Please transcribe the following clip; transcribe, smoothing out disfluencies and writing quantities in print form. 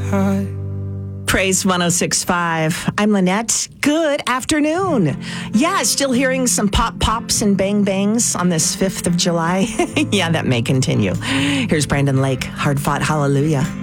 high. Praise 106.5. I'm Lynette. Good afternoon. Yeah, still hearing some pops and bang bangs on this 5th of July. Yeah, that may continue. Here's Brandon Lake, Hard Fought Hallelujah.